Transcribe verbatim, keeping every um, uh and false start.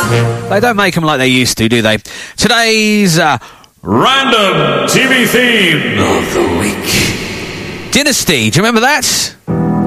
They don't make them like they used to, do they? Today's uh, Random T V Theme of the Week. Dynasty. Do you remember that?